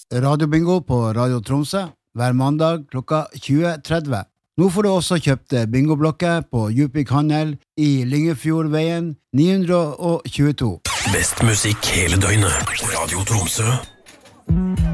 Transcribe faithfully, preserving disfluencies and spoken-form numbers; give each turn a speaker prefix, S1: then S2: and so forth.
S1: radiobingo på Radio Tromsø hver mandag klokka tjue tretti. Nå får du også kjøpt bingoblokker på Djupvik Handel i Lyngefjordveien ni hundre tjueto.
S2: Best musikk hele døgnet. Radio Tromsø.